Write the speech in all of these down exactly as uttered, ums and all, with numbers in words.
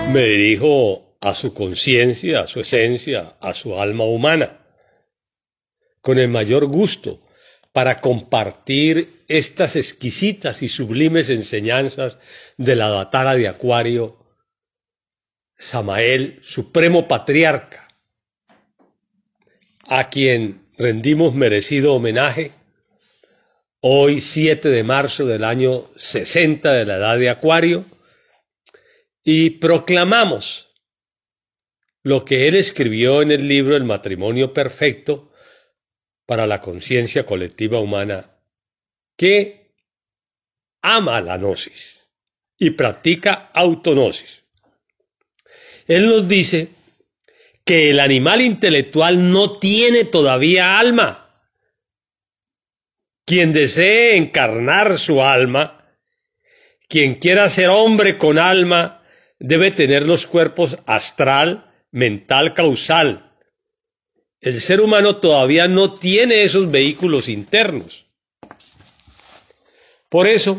Me dirijo a su conciencia, a su esencia, a su alma humana, con el mayor gusto para compartir estas exquisitas y sublimes enseñanzas de la Avatara de Acuario, Samael, Supremo Patriarca, a quien rendimos merecido homenaje hoy siete de marzo del año sesenta de la edad de Acuario, y proclamamos lo que él escribió en el libro El matrimonio perfecto para la conciencia colectiva humana, que ama la gnosis y practica autognosis. Él nos dice que el animal intelectual no tiene todavía alma. Quien desee encarnar su alma, quien quiera ser hombre con alma, debe tener los cuerpos astral, mental, causal. El ser humano todavía no tiene esos vehículos internos. Por eso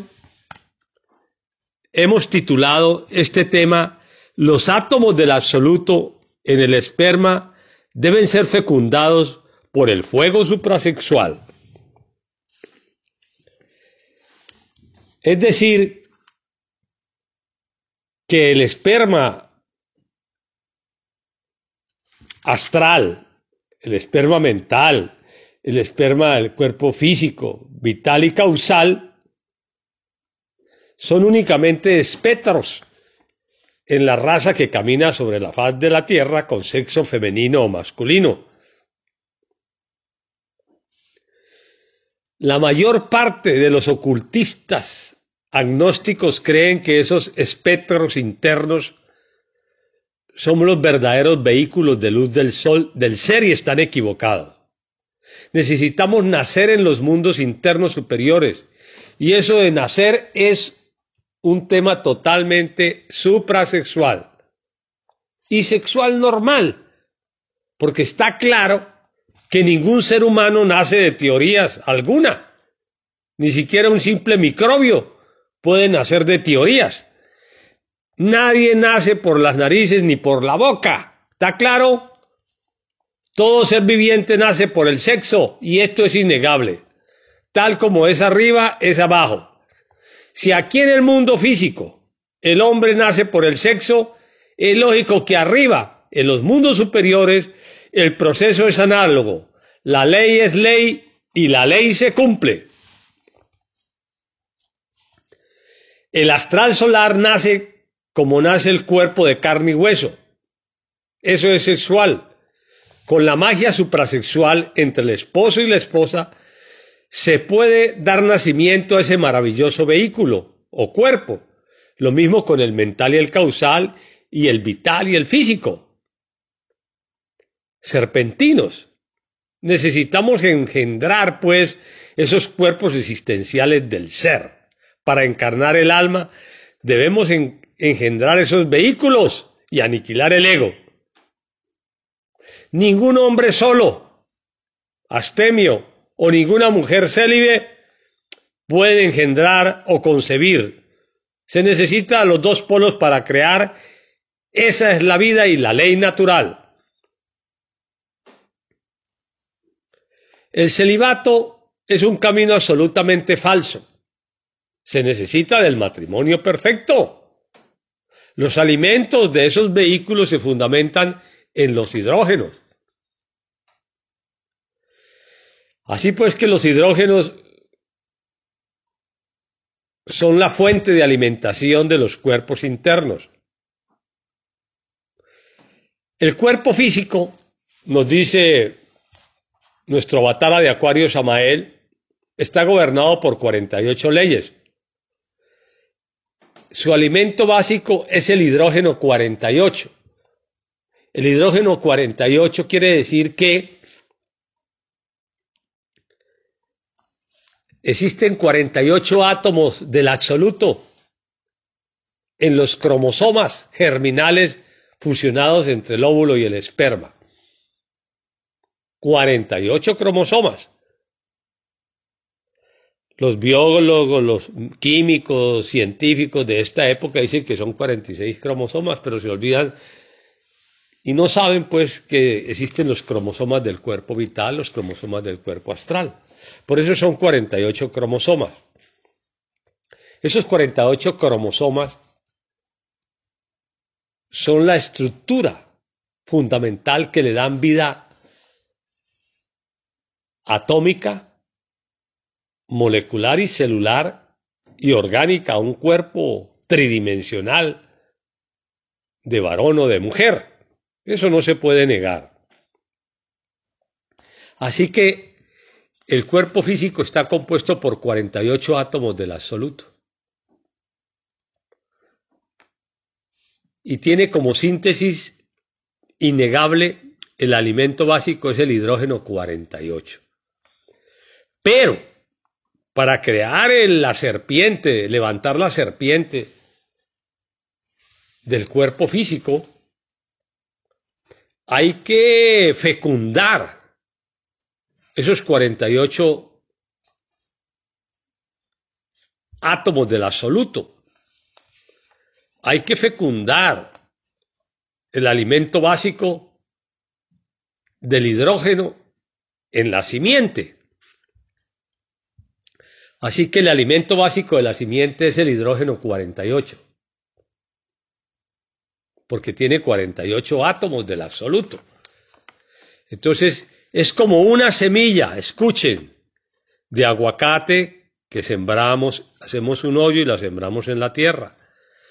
hemos titulado este tema: los átomos del absoluto en el esperma deben ser fecundados por el fuego suprasexual. Es decir, que el esperma astral, el esperma mental, el esperma del cuerpo físico, vital y causal, son únicamente espectros en la raza que camina sobre la faz de la tierra con sexo femenino o masculino. La mayor parte de los ocultistas agnósticos creen que esos espectros internos son los verdaderos vehículos de luz del sol del ser, y están equivocados. Necesitamos nacer en los mundos internos superiores, y eso de nacer es un tema totalmente suprasexual y sexual normal, porque está claro que ningún ser humano nace de teorías alguna, ni siquiera un simple microbio puede nacer de teorías. Nadie nace por las narices ni por la boca, ¿está claro? Todo ser viviente nace por el sexo, y esto es innegable. Tal como es arriba, es abajo. Si aquí en el mundo físico el hombre nace por el sexo, es lógico que arriba, en los mundos superiores, el proceso es análogo. La ley es ley y la ley se cumple. El astral solar nace como nace el cuerpo de carne y hueso. Eso es sexual. Con la magia suprasexual entre el esposo y la esposa se puede dar nacimiento a ese maravilloso vehículo o cuerpo. Lo mismo con el mental y el causal, y el vital y el físico. Serpentinos. Necesitamos engendrar, pues, esos cuerpos existenciales del ser. Para encarnar el alma, debemos en engendrar esos vehículos y aniquilar el ego. Ningún hombre solo, astemio, o ninguna mujer célibe puede engendrar o concebir. Se necesitan los dos polos para crear. Esa es la vida y la ley natural. El celibato es un camino absolutamente falso. Se necesita del matrimonio perfecto. Los alimentos de esos vehículos se fundamentan en los hidrógenos. Así pues que los hidrógenos son la fuente de alimentación de los cuerpos internos. El cuerpo físico, nos dice nuestro Avatara de Acuario Samael, está gobernado por cuarenta y ocho leyes. Su alimento básico es el hidrógeno cuarenta y ocho. El hidrógeno cuarenta y ocho quiere decir que existen cuarenta y ocho átomos del absoluto en los cromosomas germinales fusionados entre el óvulo y el esperma. cuarenta y ocho cromosomas. Los biólogos, los químicos, científicos de esta época dicen que son cuarenta y seis cromosomas, pero se olvidan y no saben pues que existen los cromosomas del cuerpo vital, los cromosomas del cuerpo astral. Por eso son cuarenta y ocho cromosomas. Esos cuarenta y ocho cromosomas son la estructura fundamental que le dan vida atómica, molecular y celular y orgánica a un cuerpo tridimensional de varón o de mujer. Eso no se puede negar. Así que el cuerpo físico está compuesto por cuarenta y ocho átomos del absoluto. Y tiene como síntesis innegable el alimento básico es el hidrógeno cuarenta y ocho. Pero para crear la serpiente, levantar la serpiente del cuerpo físico, hay que fecundar esos cuarenta y ocho átomos del absoluto. Hay que fecundar el alimento básico del hidrógeno en la simiente. Así que el alimento básico de la simiente es el hidrógeno cuarenta y ocho, porque tiene cuarenta y ocho átomos del absoluto. Entonces, es como una semilla, escuchen, de aguacate que sembramos, hacemos un hoyo y la sembramos en la tierra.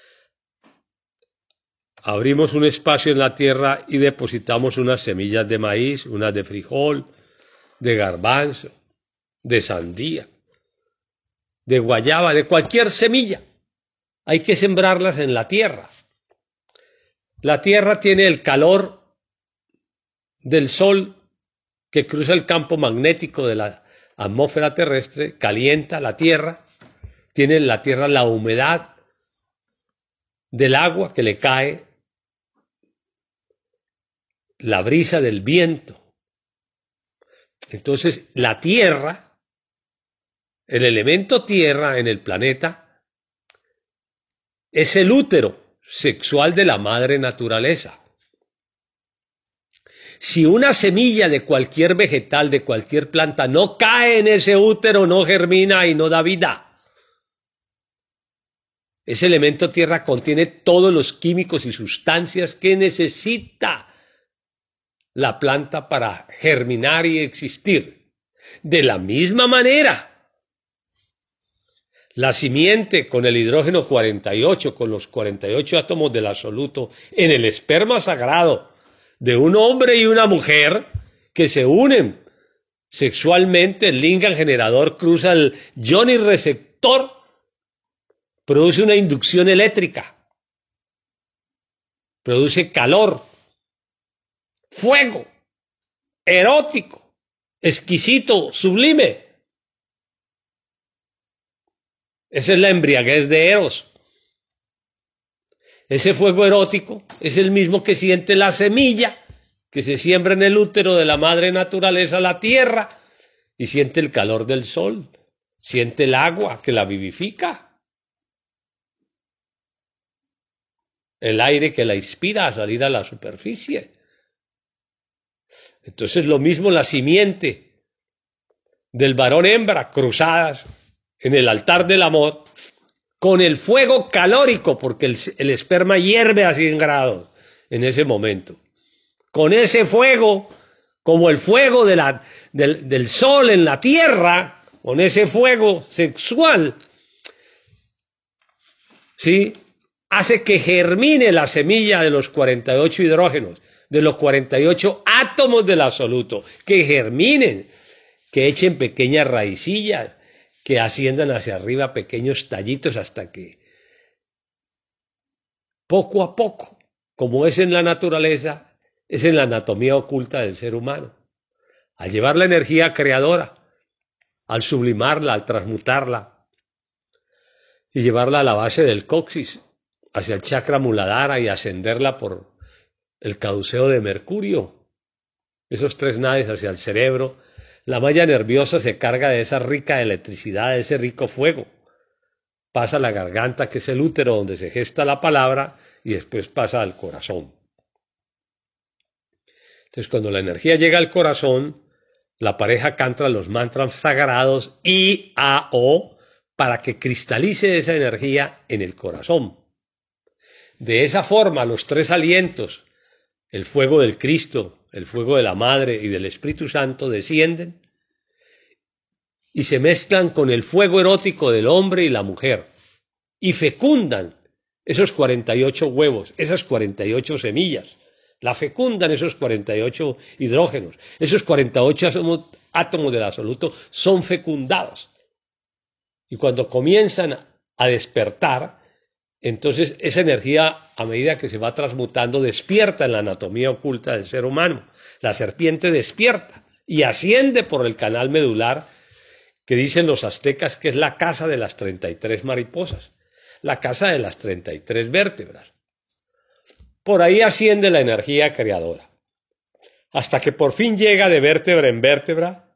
Abrimos un espacio en la tierra y depositamos unas semillas de maíz, unas de frijol, de garbanzo, de sandía, de guayaba, de cualquier semilla. Hay que sembrarlas en la tierra. La tierra tiene el calor del sol que cruza el campo magnético de la atmósfera terrestre, calienta la tierra, tiene la tierra la humedad del agua que le cae, la brisa del viento. Entonces, la tierra, el elemento tierra en el planeta, es el útero sexual de la madre naturaleza. Si una semilla de cualquier vegetal, de cualquier planta, no cae en ese útero, no germina y no da vida. Ese elemento tierra contiene todos los químicos y sustancias que necesita la planta para germinar y existir. De la misma manera, la simiente con el hidrógeno cuarenta y ocho, con los cuarenta y ocho átomos del absoluto, en el esperma sagrado de un hombre y una mujer que se unen sexualmente, el lingam generador cruza el yoni receptor, produce una inducción eléctrica, produce calor, fuego, erótico, exquisito, sublime. Esa es la embriaguez de Eros. Ese fuego erótico es el mismo que siente la semilla que se siembra en el útero de la madre naturaleza, la tierra, y siente el calor del sol, siente el agua que la vivifica, el aire que la inspira a salir a la superficie. Entonces lo mismo la simiente del varón hembra cruzadas en el altar del amor con el fuego calórico, porque el, el esperma hierve a cien grados en ese momento. Con ese fuego, como el fuego de la, del, del sol en la tierra, con ese fuego sexual, ¿sí?, hace que germine la semilla de los cuarenta y ocho hidrógenos, de los cuarenta y ocho átomos del absoluto, que germinen, que echen pequeñas raicillas, que asciendan hacia arriba pequeños tallitos hasta que poco a poco, como es en la naturaleza, es en la anatomía oculta del ser humano. Al llevar la energía creadora, al sublimarla, al transmutarla y llevarla a la base del coxis, hacia el chakra muladhara y ascenderla por el caduceo de Mercurio, esos tres naves hacia el cerebro, La malla nerviosa se carga de esa rica electricidad, de ese rico fuego. Pasa a la garganta, que es el útero donde se gesta la palabra, y después pasa al corazón. Entonces, cuando la energía llega al corazón, la pareja canta los mantras sagrados I, A, O, para que cristalice esa energía en el corazón. De esa forma, los tres alientos, el fuego del Cristo, el fuego de la Madre y del Espíritu Santo, descienden y se mezclan con el fuego erótico del hombre y la mujer y fecundan esos cuarenta y ocho huevos, esas cuarenta y ocho semillas. La fecundan esos cuarenta y ocho hidrógenos. Esos cuarenta y ocho átomos del absoluto son fecundados. Y cuando comienzan a despertar, entonces esa energía, a medida que se va transmutando, despierta en la anatomía oculta del ser humano. La serpiente despierta y asciende por el canal medular, que dicen los aztecas que es la casa de las treinta y tres mariposas, la casa de las treinta y tres vértebras. Por ahí asciende la energía creadora, hasta que por fin llega de vértebra en vértebra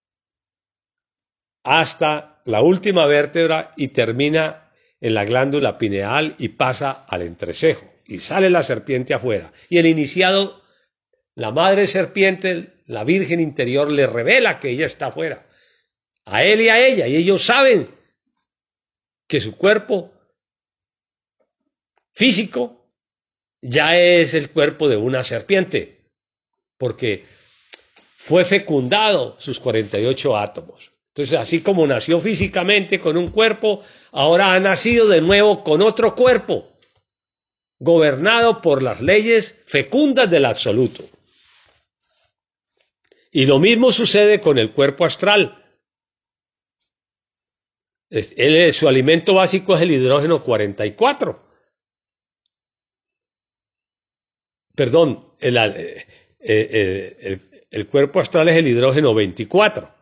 hasta la última vértebra y termina en la glándula pineal y pasa al entrecejo y sale la serpiente afuera. Y el iniciado, la madre serpiente, la virgen interior, le revela que ella está afuera, a él y a ella, y ellos saben que su cuerpo físico ya es el cuerpo de una serpiente, porque fue fecundado sus cuarenta y ocho átomos. Entonces, así como nació físicamente con un cuerpo, ahora ha nacido de nuevo con otro cuerpo, gobernado por las leyes fecundas del absoluto. Y lo mismo sucede con el cuerpo astral. Él, su alimento básico es el hidrógeno cuarenta y cuatro. Perdón, el, el, el, el, el cuerpo astral es el hidrógeno veinticuatro.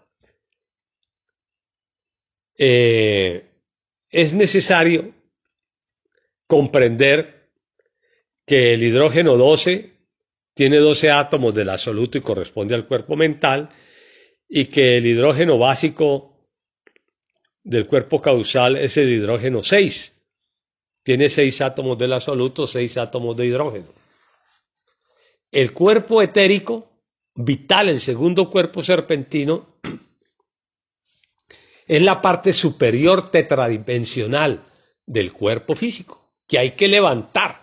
Eh, es necesario comprender que el hidrógeno doce tiene doce átomos del absoluto y corresponde al cuerpo mental, y que el hidrógeno básico del cuerpo causal es el hidrógeno seis. Tiene seis átomos del absoluto, seis átomos de hidrógeno. El cuerpo etérico, vital, el segundo cuerpo serpentino, es la parte superior tetradimensional del cuerpo físico, que hay que levantar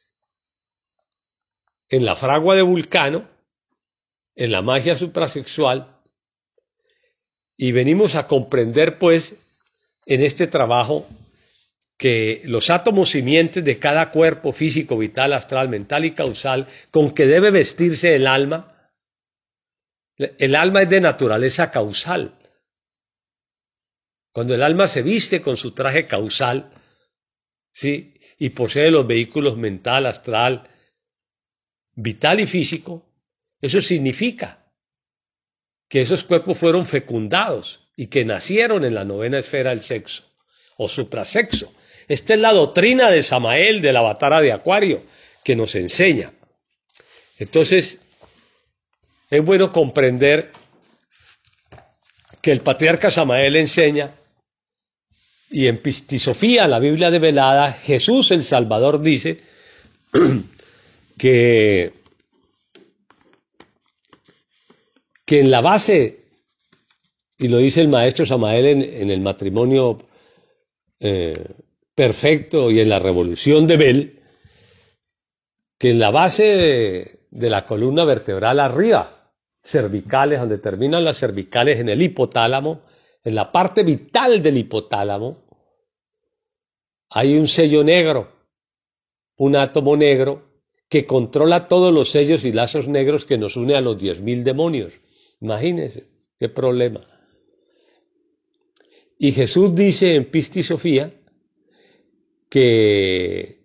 en la fragua de Vulcano, en la magia suprasexual, y venimos a comprender, pues, en este trabajo, que los átomos simientes de cada cuerpo físico, vital, astral, mental y causal, con que debe vestirse el alma, el alma es de naturaleza causal. Cuando el alma se viste con su traje causal, ¿sí?, y posee los vehículos mental, astral, vital y físico, eso significa que esos cuerpos fueron fecundados y que nacieron en la novena esfera del sexo o suprasexo. Esta es la doctrina de Samael, del Avatara de Acuario, que nos enseña. Entonces, es bueno comprender que el patriarca Samael enseña, y en Pistisofía, la Biblia develada, Jesús el Salvador dice que, que en la base, y lo dice el maestro Samael en, en el matrimonio eh, perfecto y en la revolución de Bel, que en la base de, de la columna vertebral arriba, cervicales, donde terminan las cervicales, en el hipotálamo, en la parte vital del hipotálamo, hay un sello negro, un átomo negro que controla todos los sellos y lazos negros que nos une a los diez mil demonios. Imagínense qué problema. Y Jesús dice en Pistisofía que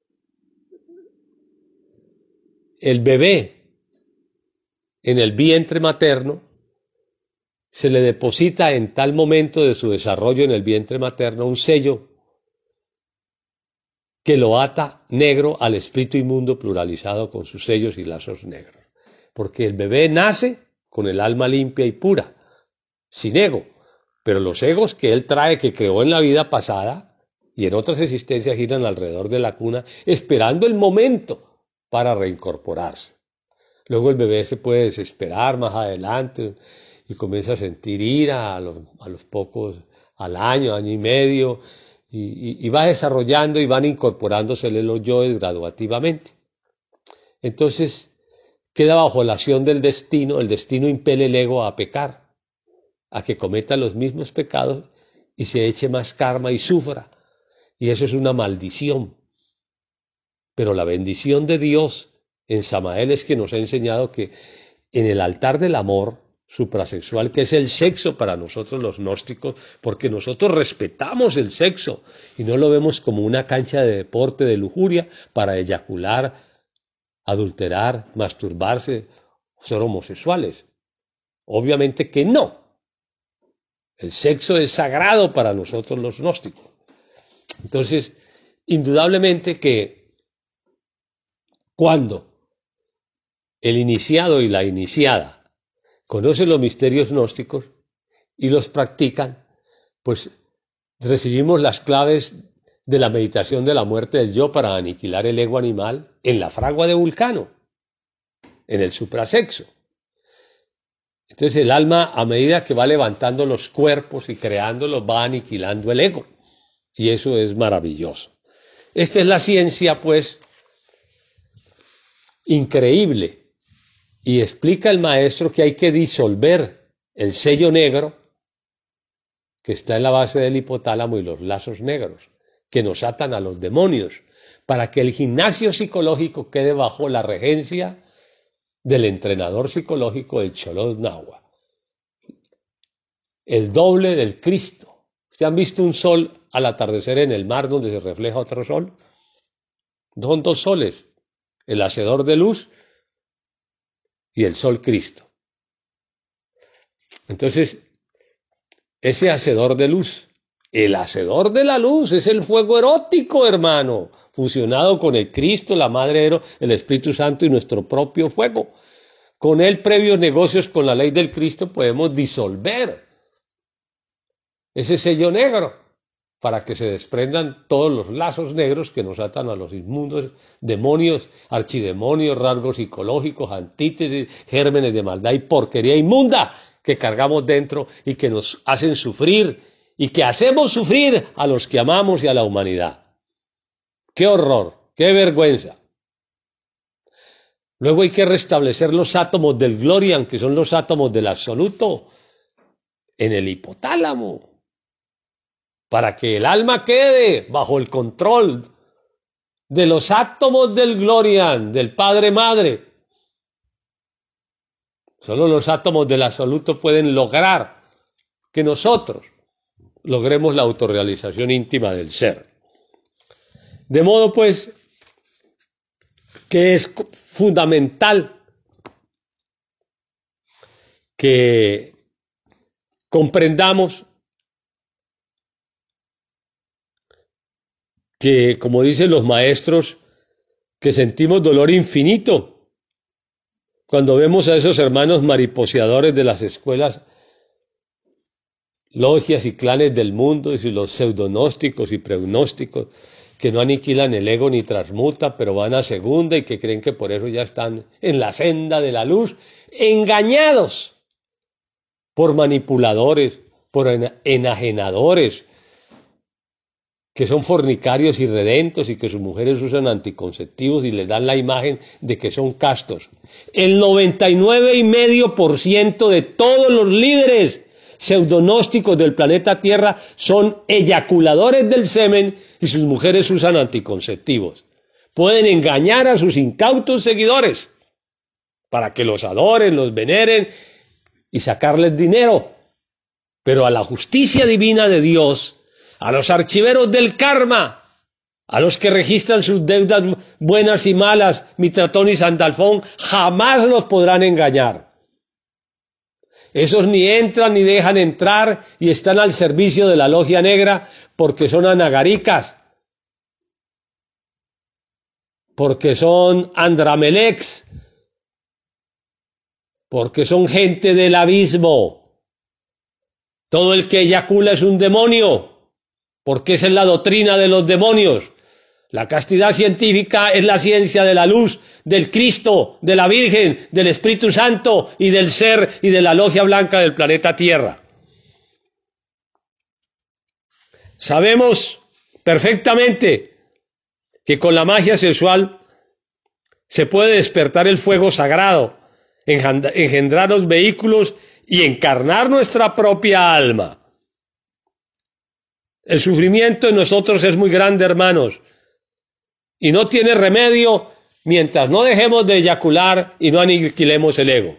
el bebé en el vientre materno se le deposita en tal momento de su desarrollo en el vientre materno un sello que lo ata negro al espíritu inmundo pluralizado con sus sellos y lazos negros. Porque el bebé nace con el alma limpia y pura, sin ego. Pero los egos que él trae, que creó en la vida pasada y en otras existencias, giran alrededor de la cuna, esperando el momento para reincorporarse. Luego el bebé se puede desesperar más adelante y comienza a sentir ira a los, a los pocos, al año, año y medio, y, y, y va desarrollando y van incorporándosele los yoes graduativamente. Entonces queda bajo la acción del destino. El destino impele el ego a pecar, a que cometa los mismos pecados y se eche más karma y sufra. Y eso es una maldición. Pero la bendición de Dios en Samael es que nos ha enseñado que en el altar del amor suprasexual, que es el sexo para nosotros los gnósticos, porque nosotros respetamos el sexo y no lo vemos como una cancha de deporte, de lujuria, para eyacular, adulterar, masturbarse, ser homosexuales. Obviamente que no. El sexo es sagrado para nosotros los gnósticos. Entonces, indudablemente que cuando el iniciado y la iniciada conocen los misterios gnósticos y los practican, pues recibimos las claves de la meditación de la muerte del yo para aniquilar el ego animal en la fragua de Vulcano, en el suprasexo. Entonces el alma, a medida que va levantando los cuerpos y creándolos, va aniquilando el ego. Y eso es maravilloso. Esta es la ciencia, pues, increíble. Y explica el maestro que hay que disolver el sello negro que está en la base del hipotálamo y los lazos negros que nos atan a los demonios, para que el gimnasio psicológico quede bajo la regencia del entrenador psicológico del Xolotl Nahua, el doble del Cristo. ¿Ustedes han visto un sol al atardecer en el mar donde se refleja otro sol? Son dos soles, el hacedor de luz y el sol Cristo. Entonces, ese hacedor de luz, el hacedor de la luz, es el fuego erótico, hermano, fusionado con el Cristo, la Madre Ero, el Espíritu Santo y nuestro propio fuego. Con él, previos negocios con la ley del Cristo, podemos disolver ese sello negro para que se desprendan todos los lazos negros que nos atan a los inmundos demonios, archidemonios, rasgos psicológicos, antítesis, gérmenes de maldad y porquería inmunda que cargamos dentro y que nos hacen sufrir y que hacemos sufrir a los que amamos y a la humanidad. ¡Qué horror! ¡Qué vergüenza! Luego hay que restablecer los átomos del glorian, que son los átomos del absoluto, en el hipotálamo, para que el alma quede bajo el control de los átomos del glorian, del Padre Madre. Solo los átomos del absoluto pueden lograr que nosotros logremos la autorrealización íntima del ser. De modo, pues, que es fundamental que comprendamos que, como dicen los maestros, que sentimos dolor infinito cuando vemos a esos hermanos mariposeadores de las escuelas, logias y clanes del mundo, y los pseudonósticos y pregnósticos, que no aniquilan el ego ni transmuta, pero van a segunda y que creen que por eso ya están en la senda de la luz, engañados por manipuladores, por enajenadores, que son fornicarios y redentos y que sus mujeres usan anticonceptivos y les dan la imagen de que son castos. El noventa y nueve coma cinco por ciento de todos los líderes pseudonósticos del planeta Tierra son eyaculadores del semen y sus mujeres usan anticonceptivos. Pueden engañar a sus incautos seguidores para que los adoren, los veneren y sacarles dinero. Pero a la justicia divina de Dios, a los archiveros del karma, a los que registran sus deudas buenas y malas, Mitratón y Sandalfón, jamás los podrán engañar. Esos ni entran ni dejan entrar y están al servicio de la logia negra porque son anagaricas, porque son andramelex, porque son gente del abismo. Todo el que eyacula es un demonio, porque esa es la doctrina de los demonios. La castidad científica es la ciencia de la luz, del Cristo, de la Virgen, del Espíritu Santo y del ser y de la logia blanca del planeta Tierra. Sabemos perfectamente que con la magia sexual se puede despertar el fuego sagrado, engendrar los vehículos y encarnar nuestra propia alma. El sufrimiento en nosotros es muy grande, hermanos, y no tiene remedio mientras no dejemos de eyacular y no aniquilemos el ego.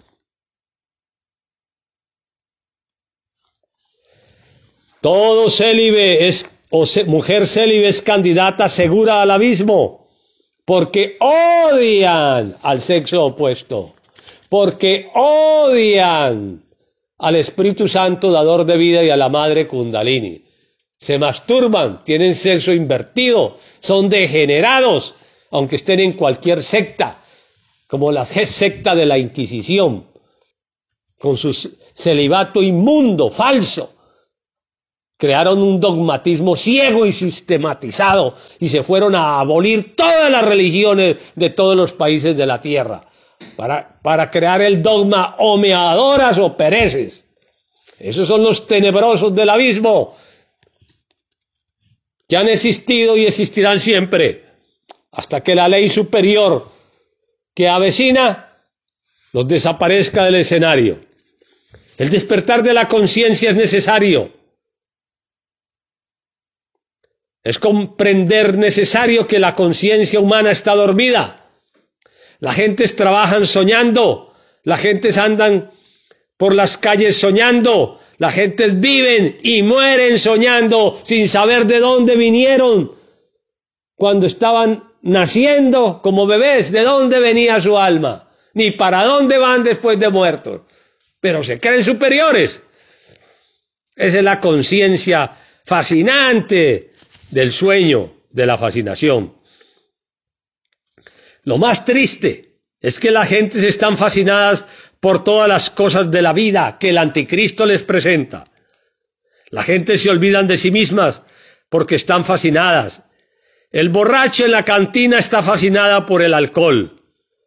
Todo célibe es, o se, mujer célibe es candidata segura al abismo, porque odian al sexo opuesto, porque odian al Espíritu Santo, dador de vida, y a la Madre Kundalini. Se masturban, tienen sexo invertido, son degenerados, aunque estén en cualquier secta, como la secta de la Inquisición, con su celibato inmundo, falso. Crearon un dogmatismo ciego y sistematizado y se fueron a abolir todas las religiones de todos los países de la tierra para, para crear el dogma o me adoras o pereces. Esos son los tenebrosos del abismo que han existido y existirán siempre hasta que la ley superior que avecina los desaparezca del escenario. El despertar de la conciencia es necesario. Es comprender necesario que la conciencia humana está dormida. La gente trabajan soñando, la gente andan por las calles soñando, la gente viven y mueren soñando sin saber de dónde vinieron. Cuando estaban naciendo como bebés, ¿de dónde venía su alma? Ni para dónde van después de muertos. Pero se creen superiores. Esa es la conciencia fascinante del sueño, de la fascinación. Lo más triste es que la gente se están fascinadas por todas las cosas de la vida que el anticristo les presenta. La gente se olvidan de sí mismas porque están fascinadas. El borracho en la cantina está fascinada por el alcohol.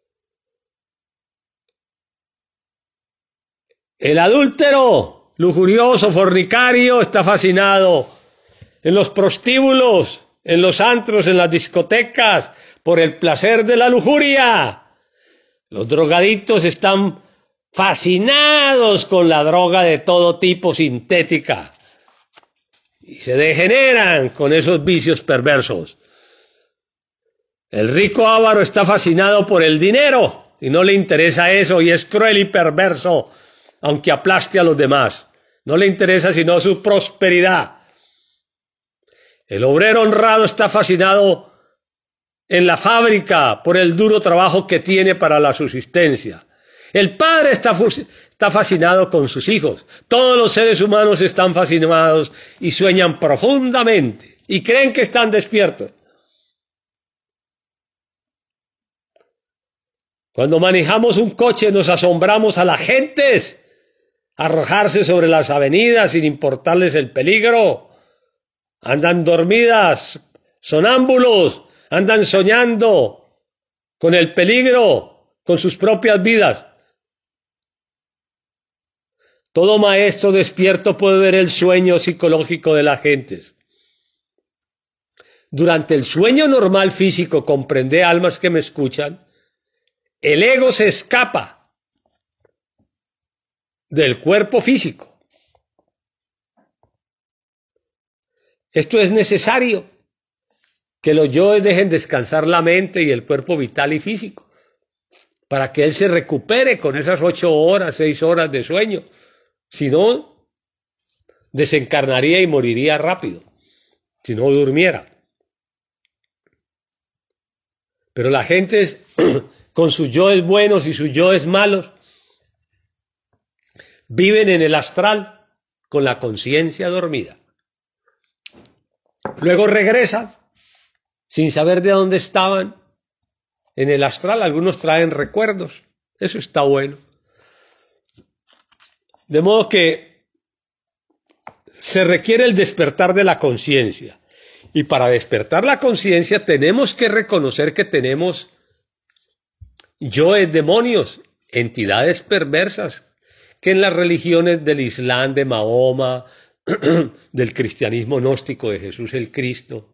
El adúltero, lujurioso, fornicario, está fascinado en los prostíbulos, en los antros, en las discotecas, por el placer de la lujuria. Los drogadictos están fascinados con la droga de todo tipo sintética y se degeneran con esos vicios perversos. El rico avaro está fascinado por el dinero y no le interesa eso y es cruel y perverso, aunque aplaste a los demás. No le interesa sino su prosperidad. El obrero honrado está fascinado en la fábrica por el duro trabajo que tiene para la subsistencia. El padre está, está fascinado con sus hijos. Todos los seres humanos están fascinados y sueñan profundamente y creen que están despiertos. Cuando manejamos un coche nos asombramos a las gentes arrojarse sobre las avenidas sin importarles el peligro. Andan dormidas, sonámbulos, andan soñando con el peligro, con sus propias vidas. Todo maestro despierto puede ver el sueño psicológico de las gentes. Durante el sueño normal físico, comprende, almas que me escuchan, el ego se escapa del cuerpo físico. Esto es necesario, que los yoes dejen descansar la mente y el cuerpo vital y físico, para que él se recupere con esas ocho horas, seis horas de sueño. Si no, desencarnaría y moriría rápido, si no durmiera. Pero la gente, con sus yoes buenos y sus yoes malos, viven en el astral con la conciencia dormida. Luego regresan sin saber de dónde estaban en el astral. Algunos traen recuerdos. Eso está bueno. De modo que se requiere el despertar de la conciencia. Y para despertar la conciencia tenemos que reconocer que tenemos yoes demonios, entidades perversas, que en las religiones del Islam, de Mahoma, del cristianismo gnóstico de Jesús el Cristo,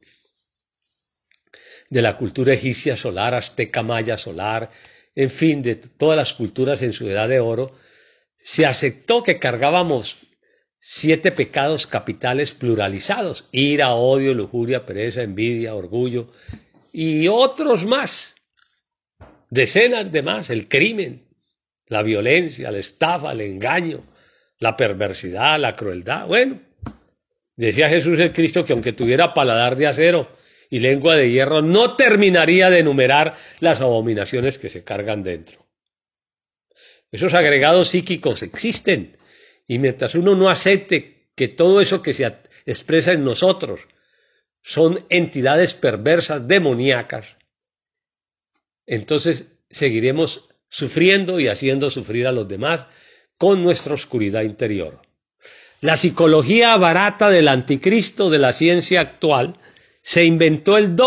de la cultura egipcia solar, azteca maya solar, en fin, de todas las culturas en su edad de oro, se aceptó que cargábamos siete pecados capitales pluralizados: ira, odio, lujuria, pereza, envidia, orgullo y otros más, decenas de más: el crimen, la violencia, la estafa, el engaño, la perversidad, la crueldad. Bueno, decía Jesús el Cristo que aunque tuviera paladar de acero y lengua de hierro, no terminaría de enumerar las abominaciones que se cargan dentro. Esos agregados psíquicos existen, y mientras uno no acepte que todo eso que se expresa en nosotros son entidades perversas, demoníacas, entonces seguiremos sufriendo y haciendo sufrir a los demás con nuestra oscuridad interior. La psicología barata del anticristo de la ciencia actual se inventó el